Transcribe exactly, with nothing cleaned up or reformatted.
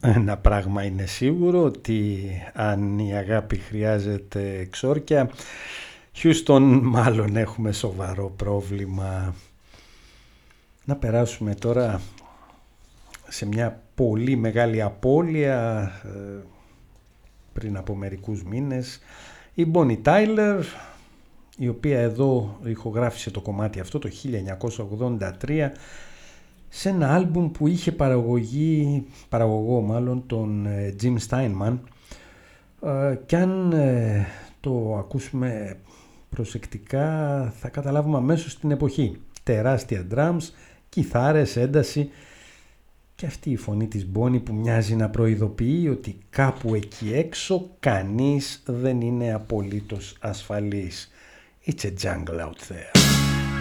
Ένα πράγμα είναι σίγουρο, ότι αν η αγάπη χρειάζεται εξόρκια, Houston μάλλον έχουμε σοβαρό πρόβλημα. Να περάσουμε τώρα σε μια πολύ μεγάλη απώλεια πριν από μερικούς μήνες. Η Bonnie Tyler, η οποία εδώ ηχογράφησε το κομμάτι αυτό το χίλια εννιακόσια ογδόντα τρία σε ένα άλμπουμ που είχε παραγωγή, παραγωγό μάλλον τον Jim Steinman, και αν το ακούσουμε προσεκτικά θα καταλάβουμε αμέσως την εποχή. Τεράστια drums, κιθάρες, ένταση και αυτή η φωνή της Bonnie που μοιάζει να προειδοποιεί ότι κάπου εκεί έξω κανείς δεν είναι απολύτως ασφαλής. It's a jungle out there.